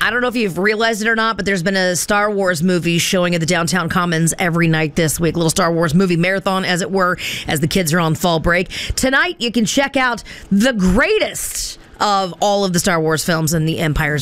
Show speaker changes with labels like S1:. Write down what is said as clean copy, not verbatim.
S1: I don't know if you've realized it or not, but there's been a Star Wars movie showing at the Downtown Commons every night this week. A little Star Wars movie marathon, as it were, as the kids are on fall break. Tonight, you can check out the greatest of all of the Star Wars films in the Empire's